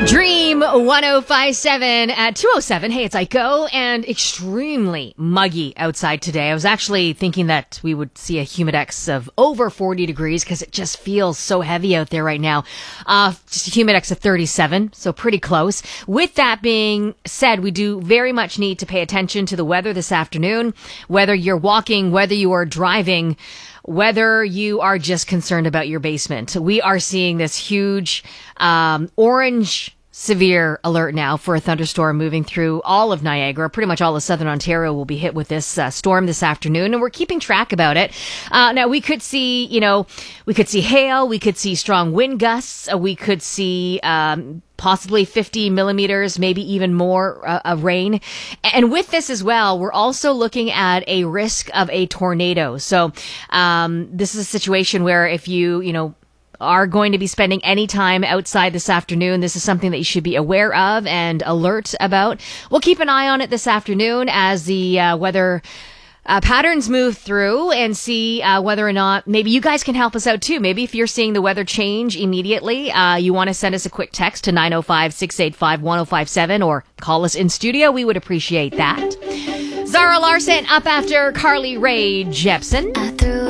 Dream 1057 at 2:07. Hey, it's Aiko, and extremely muggy outside today. I was actually thinking that we would see a humidex of over 40 degrees because it just feels so heavy out there right now. Just a humidex of 37, so pretty close. With that being said, we do very much need to pay attention to the weather this afternoon, whether you're walking, whether you are driving, whether you are just concerned about your basement. We are seeing this huge orange severe alert now for a thunderstorm moving through all of Niagara. Pretty much all of southern Ontario will be hit with this storm this afternoon, and we're keeping track about it. Now, we could see, we could see hail, we could see strong wind gusts, we could see possibly 50 millimeters, maybe even more of rain. And with this as well, we're also looking at a risk of a tornado. So this is a situation where if you are going to be spending any time outside this afternoon, this is something that you should be aware of and alert about. We'll keep an eye on it this afternoon as the weather patterns move through and see whether or not maybe you guys can help us out too. Maybe if you're seeing the weather change immediately, you want to send us a quick text to 905-685-1057 or call us in studio. We would appreciate that. Zara Larson up after Carly Rae Jepsen.